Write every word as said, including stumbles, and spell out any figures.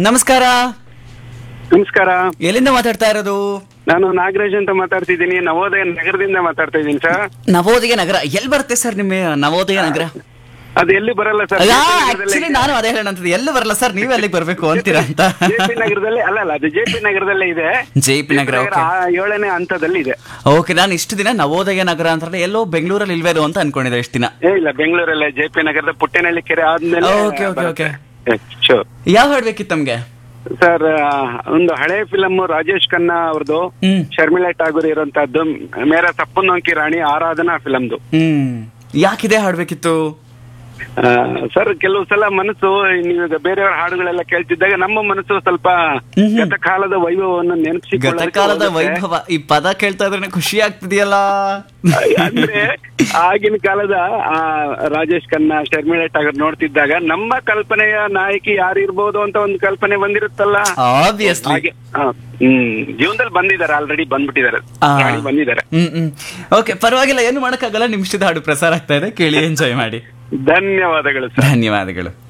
ನಮಸ್ಕಾರ. ನಮಸ್ಕಾರ. ಎಲ್ಲಿಂದ ಮಾತಾಡ್ತಾ ಇರೋದು? ನಾನು ನಾಗರಾಜ್ ಅಂತ ಮಾತಾಡ್ತಿದ್ದೀನಿ, ನವೋದಯ ನಗರದಿಂದ ಮಾತಾಡ್ತಾ ಇದ್ದೀನಿ ಸರ್. ನವೋದಯ ನಗರ ಎಲ್ಲಿ ಬರುತ್ತೆ ಸರ್ ನಿಮ್ಮ ನವೋದಯ ನಗರ? ಅದು ಎಲ್ಲಿ ಬರಲ್ಲ ಸರ್. ಆಕ್ಚುಲಿ ನಾನು ಅದೇ ಹೇಳೋಣ ಎಲ್ಲಿ ಬರಲ್ಲ ಸರ್, ನೀವೇ ಅಲ್ಲಿಗೆ ಬರ್ಬೇಕು ಅಂತೀರಾ ಅಂತ. ಜೆ ಪಿ ನಗರದಲ್ಲಿ ಅಲ್ಲ ಅಲ್ಲ ಅದು ಜೆ ಪಿ ನಗರದಲ್ಲೇ ಇದೆ. ಜೆ ಪಿ ನಗರ ಏಳನೇ ಹಂತದಲ್ಲಿ ಇದೆ. ಓಕೆ, ನಾನು ಇಷ್ಟು ದಿನ ನವೋದಯ ನಗರ ಅಂತ ಎಲ್ಲೋ ಬೆಂಗಳೂರಲ್ಲಿ ಇಲ್ವೇನೋ ಅಂತ ಅನ್ಕೊಂಡಿದ್ದೆ ಇಷ್ಟು ದಿನ. ಏ ಇಲ್ಲ, ಬೆಂಗಳೂರಲ್ಲೇ ಜೆ ಪಿ ನಗರದ ಪುಟ್ಟೇನಹಳ್ಳಿ ಕೆರೆ ಆದ್ಮೇಲೆ. Okay okay okay. ಶೋರ್. ಯಾವ ಹಾಡ್ಬೇಕಿತ್ತು ತಮ್ಗೆ? ಸರ್, ಒಂದು ಹಳೆ ಫಿಲಮ್ ರಾಜೇಶ್ ಖನ್ನಾ ಅವ್ರದ್ದು, ಶರ್ಮಿಳಾ ಠಾಗೂರ್ ಇರುವಂತಹದ್ದು, ಮೇರಾ ಸಪ್ಪನೊಂಕಿ ರಾಣಿ ಆರಾಧನಾ ಫಿಲಮ್ದು. ಹ್ಮ್ ಯಾಕಿದೆ ಹಾಡ್ಬೇಕಿತ್ತು ಸರ್? ಕೆಲವು ಸಲ ಮನಸ್ಸು ನೀವಾಗ ಬೇರೆಯವರ ಹಾಡುಗಳೆಲ್ಲ ಕೇಳ್ತಿದ್ದಾಗ ನಮ್ಮ ಮನಸ್ಸು ಸ್ವಲ್ಪ ಗತಕಾಲದ ವೈಭವವನ್ನು ನೆನಪಿಸಿ. ಗತಕಾಲದ ವೈಭವ ಈ ಪದ ಕೇಳ್ತಾ ಇದ್ರೆ ಖುಷಿ ಆಗ್ತಿದೆಯಲ್ಲ. ಅಂದ್ರೆ ಆಗಿನ ಕಾಲದ ಆ ರಾಜೇಶ್ ಖನ್ನಾ, ಶರ್ಮಿಳಾ ಠಾಗೂರ್ ನೋಡ್ತಿದ್ದಾಗ ನಮ್ಮ ಕಲ್ಪನೆಯ ನಾಯಕಿ ಯಾರಿರ್ಬೋದು ಅಂತ ಒಂದು ಕಲ್ಪನೆ ಬಂದಿರುತ್ತಲ್ಲ. ಆಬ್ವಿಯಸ್ಲಿ ಹಾಗೆ ಹ್ಮ್ ಜೀವನದಲ್ಲಿ ಬಂದಿದ್ದಾರೆ, ಆಲ್ರೆಡಿ ಬಂದ್ಬಿಟ್ಟಿದ್ದಾರೆ, ಬಂದಿದ್ದಾರೆ. ಹ್ಮ್ ಹ್ಮ್ ಓಕೆ, ಪರವಾಗಿಲ್ಲ, ಏನು ಮಾಡಕ್ಕಾಗಲ್ಲ. ನಿಮ್ ಇಷ್ಟದ ಹಾಡು ಪ್ರಸಾರ ಆಗ್ತಾ ಇದೆ, ಕೇಳಿ ಎಂಜಾಯ್ ಮಾಡಿ. ಧನ್ಯವಾದಗಳು ಸರ್. ಧನ್ಯವಾದಗಳು.